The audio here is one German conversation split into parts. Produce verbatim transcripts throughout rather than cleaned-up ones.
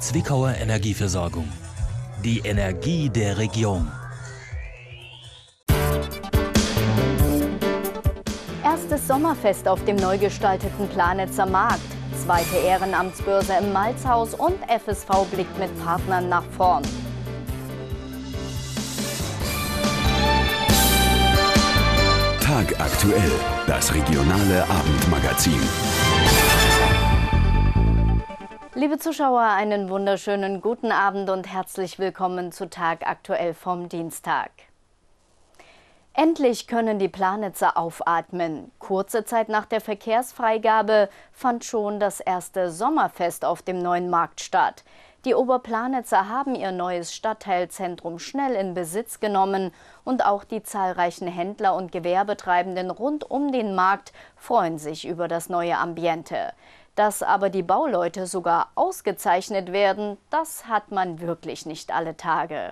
Zwickauer Energieversorgung. Die Energie der Region. Erstes Sommerfest auf dem neu gestalteten Planitzer Markt. Zweite Ehrenamtsbörse im Malzhaus und F S V blickt mit Partnern nach vorn. Tagaktuell, das regionale Abendmagazin. Liebe Zuschauer, einen wunderschönen guten Abend und herzlich willkommen zu Tagaktuell vom Dienstag. Endlich können die Planitzer aufatmen. Kurze Zeit nach der Verkehrsfreigabe fand schon das erste Sommerfest auf dem neuen Markt statt. Die Oberplanitzer haben ihr neues Stadtteilzentrum schnell in Besitz genommen und auch die zahlreichen Händler und Gewerbetreibenden rund um den Markt freuen sich über das neue Ambiente. Dass aber die Bauleute sogar ausgezeichnet werden, das hat man wirklich nicht alle Tage.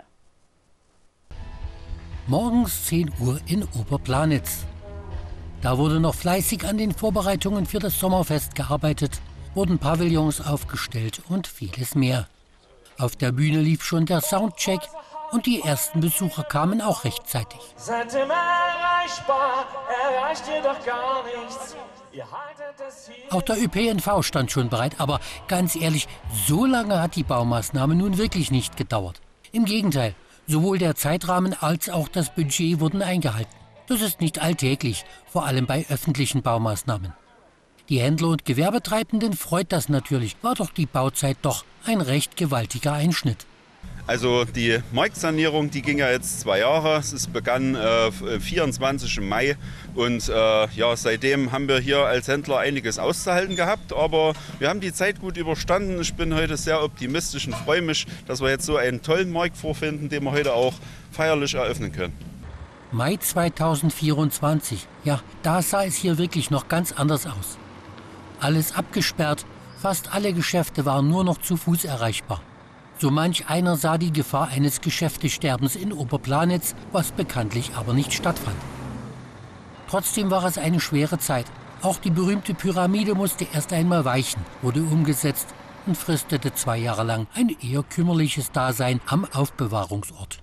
Morgens zehn Uhr in Oberplanitz. Da wurde noch fleißig an den Vorbereitungen für das Sommerfest gearbeitet, wurden Pavillons aufgestellt und vieles mehr. Auf der Bühne lief schon der Soundcheck und die ersten Besucher kamen auch rechtzeitig. Seitdem erreichbar, erreicht ihr doch gar nichts. Ihr haltet es hier. Auch der Ö P N V stand schon bereit, aber ganz ehrlich, so lange hat die Baumaßnahme nun wirklich nicht gedauert. Im Gegenteil, sowohl der Zeitrahmen als auch das Budget wurden eingehalten. Das ist nicht alltäglich, vor allem bei öffentlichen Baumaßnahmen. Die Händler und Gewerbetreibenden freut das natürlich, war doch die Bauzeit doch ein recht gewaltiger Einschnitt. Also die Marktsanierung, die ging ja jetzt zwei Jahre. Es begann äh, vierundzwanzigsten Mai und äh, ja, seitdem haben wir hier als Händler einiges auszuhalten gehabt. Aber wir haben die Zeit gut überstanden. Ich bin heute sehr optimistisch und freue mich, dass wir jetzt so einen tollen Markt vorfinden, den wir heute auch feierlich eröffnen können. Mai zweitausendvierundzwanzig, ja, da sah es hier wirklich noch ganz anders aus. Alles abgesperrt, fast alle Geschäfte waren nur noch zu Fuß erreichbar. So manch einer sah die Gefahr eines Geschäftesterbens in Oberplanitz, was bekanntlich aber nicht stattfand. Trotzdem war es eine schwere Zeit. Auch die berühmte Pyramide musste erst einmal weichen, wurde umgesetzt und fristete zwei Jahre lang ein eher kümmerliches Dasein am Aufbewahrungsort.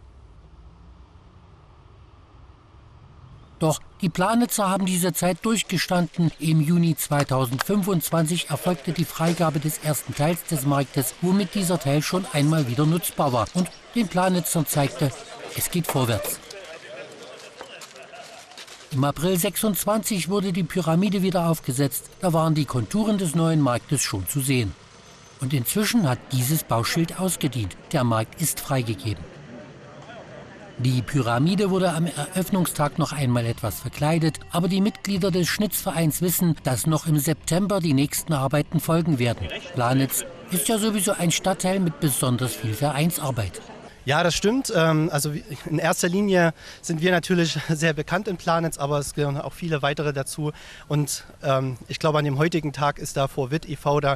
Doch die Planitzer haben diese Zeit durchgestanden. Im Juni zweitausendfünfundzwanzig erfolgte die Freigabe des ersten Teils des Marktes, womit dieser Teil schon einmal wieder nutzbar war und den Planitzern zeigte, es geht vorwärts. Im April sechsundzwanzig wurde die Pyramide wieder aufgesetzt. Da waren die Konturen des neuen Marktes schon zu sehen. Und inzwischen hat dieses Bauschild ausgedient. Der Markt ist freigegeben. Die Pyramide wurde am Eröffnungstag noch einmal etwas verkleidet, aber die Mitglieder des Schnitzvereins wissen, dass noch im September die nächsten Arbeiten folgen werden. Planitz ist ja sowieso ein Stadtteil mit besonders viel Vereinsarbeit. Ja, das stimmt. Also in erster Linie sind wir natürlich sehr bekannt in Planitz, aber es gehören auch viele weitere dazu. Und ähm, ich glaube, an dem heutigen Tag ist da Vorwitt e V da,